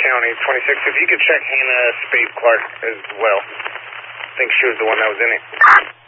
County, 26. If you could check Hannah Spade Clark as well. I think she was the one that was in it.